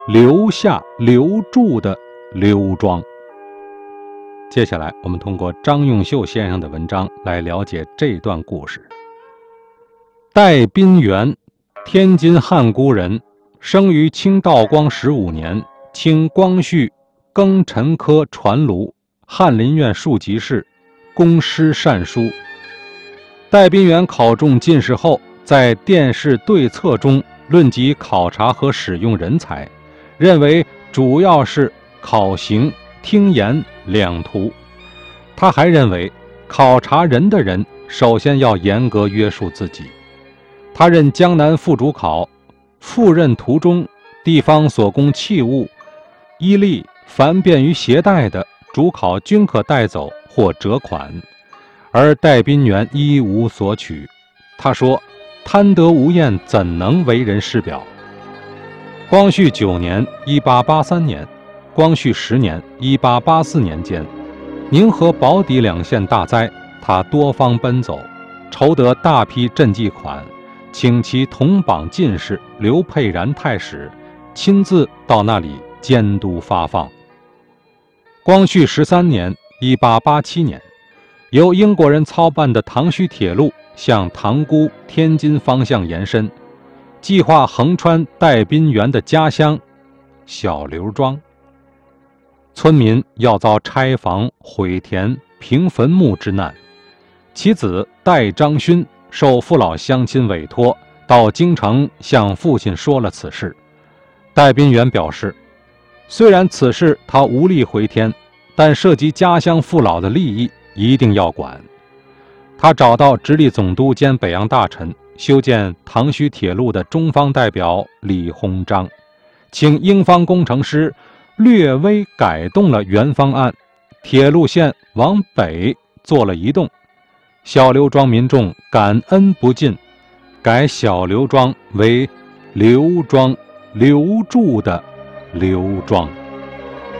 留下留住的刘庄。接下来我们通过张用秀先生的文章来了解这段故事。戴宾元，天津汉沽人，生于清道光15年，清光绪庚辰科传炉，翰林院庶吉士，公师善书。戴宾元考中进士后，在殿试对策中论及考察和使用人才，认为主要是考行、听言两途。他还认为考察人的人首先要严格约束自己。他任江南副主考，赴任途中，地方所供器物、衣粒凡便于携带的，主考均可带走或折款，而戴宾元一无所取。他说：“贪得无厌，怎能为人师表？”光绪9年（1883年）、光绪10年（1884年）间，宁河保底2县大灾，他多方奔走，筹得大批赈济款，请其同榜进士刘佩然太史亲自到那里监督发放。光绪13年（1887年），由英国人操办的塘戌铁路向塘沽、天津方向延伸，计划横穿戴宾元的家乡小刘庄。村民要遭拆房、毁田、平坟墓之难。其子戴章勋受父老乡亲委托，到京城向父亲说了此事。戴宾元表示，虽然此事他无力回天，但涉及家乡父老的利益，一定要管。他找到直隶总督兼北洋大臣、修建塘戌铁路的中方代表李鸿章，请英方工程师略微改动了原方案，铁路线往北做了移动。小刘庄民众感恩不尽，改小刘庄为刘庄，留住的刘庄。